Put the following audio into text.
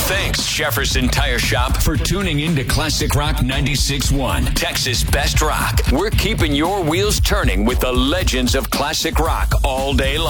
Thanks, Jefferson Tire Shop, for tuning in to Classic Rock 96.1, Texas Best Rock. We're keeping your wheels turning with the legends of classic rock all day long.